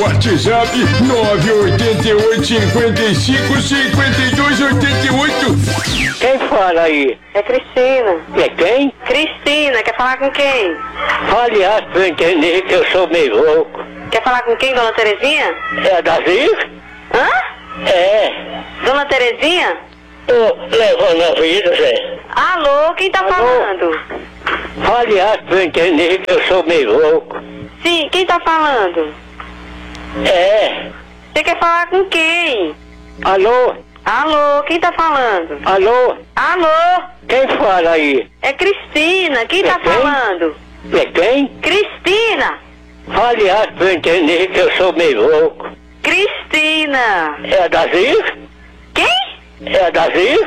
WhatsApp 988-55-52-88. Quem fala aí? É Cristina. É quem? Cristina, quer falar com quem? Fale alto pra eu entender que eu sou meio louco. Quer falar com quem, dona Terezinha? É a Davi? Hã? É. Dona Terezinha? Tô levando a vida, Zé. Alô, quem tá falando? Fale alto pra eu entender que eu sou meio louco. Sim, quem tá falando? É. Você quer falar com quem? Alô? Alô, quem tá falando? Alô? Alô? Quem fala aí? É Cristina, quem tá quem? falando? É quem? Cristina! Fale alto pra eu entender que eu sou meio louco. Cristina! É a Davi? Quem? É a Davi?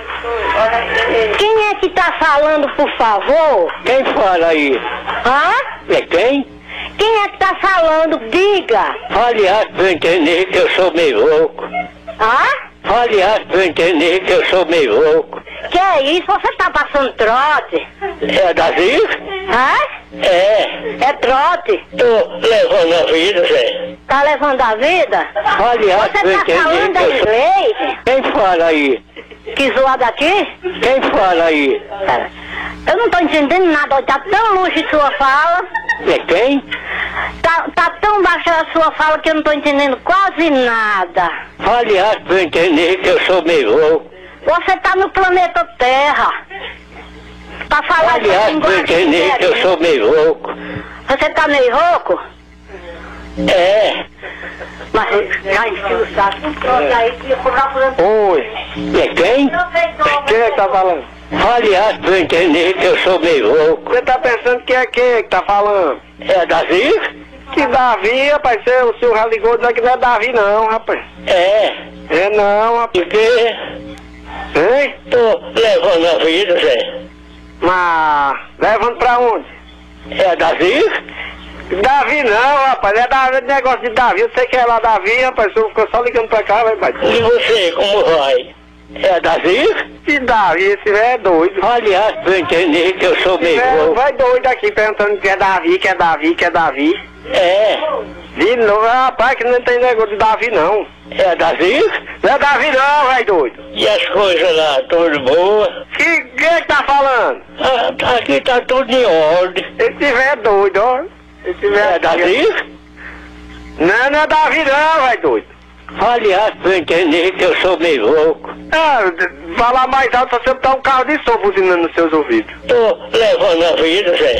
Quem é que tá falando, por favor? Quem fala aí? Hã? É quem? Quem é que tá falando? Diga! Fale alto pra eu entender que eu sou meio louco. Hã? Fale alto pra eu entender que eu sou meio louco. Que é isso? Você tá passando trote? É a Davi? Hã? É. É trote? Tô levando a vida, Zé. Tá levando a vida? Fale alto pra eu Você tá entender falando que eu sou... inglês? Quem fala aí? Que zoar daqui? Quem fala aí? Eu não tô entendendo nada, tá tão longe sua fala. É quem? Tá tão baixa a sua fala que eu não tô entendendo quase nada. Fale alto pra eu entender que eu sou meio louco. Você tá no planeta Terra. Pra falar Fale alto pra eu entender que eu sou meio louco. Você tá meio rouco? É. Mas já encheu o saco. Pronto, aí que ia cobrar por ano. Oi. É quem? Quem é que tá falando? Fale alto pra eu entender que eu sou meio louco. Você tá pensando que é quem que tá falando? É a Davi? Que Davi, rapaz, o senhor já ligou dizendo que não é Davi não, rapaz. É. É não, rapaz. E quê? Hein? Tô levando a vida, Zé. Mas levando pra onde? É a Davi? Davi não, rapaz, é Davi, negócio de Davi, você quer lá Davi, rapaz, o senhor ficou só ligando pra cá, vai, pai. E você, como vai? É a Davi? Que Davi, esse velho é doido. Fale alto pra eu entender que eu sou Esse meio velho louco. vai doido aqui perguntando que é Davi, que é Davi, que é Davi. É. De novo, rapaz, que não tem negócio de Davi não. É a Davi? Não é Davi não, vai doido. E as coisas lá, tudo boa? Quem é que tá falando? Ah, aqui tá tudo em ordem. Esse velho é doido, ó. Esse velho É a Davi? Não é Davi não, vai doido. Fale alto pra eu entender que eu sou meio louco. Ah, falar mais alto, você botar um carro de som buzinando nos seus ouvidos. Tô levando a vida, Zé.